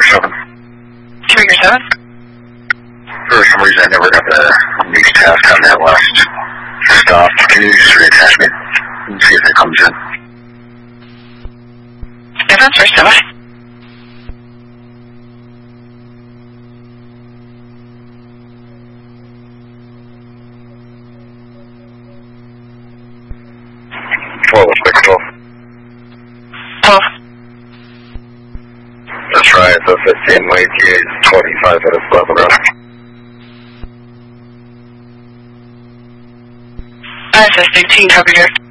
7. Trigger 7? For some reason I never got the next task on that last stop. Can you just reattach me and see if it comes in? 7 for 7. Let's make 12. 12. That's right, the 15 lane is 25 minutes left of road. ISS 18, copy here.